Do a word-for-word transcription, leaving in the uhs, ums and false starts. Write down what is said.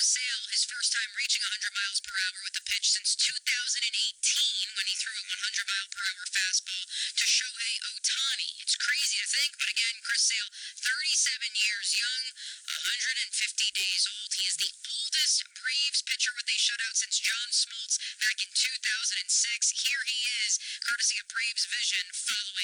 Chris Sale, his first time reaching one hundred miles per hour with a pitch since two thousand eighteen when he threw a one hundred mile per hour fastball to Shohei Ohtani. It's crazy to think, but again, Chris Sale, thirty-seven years young, one hundred fifty days old. He is the oldest Braves pitcher with a shutout since John Smoltz back in two thousand six. Here he is, courtesy of Braves Vision, following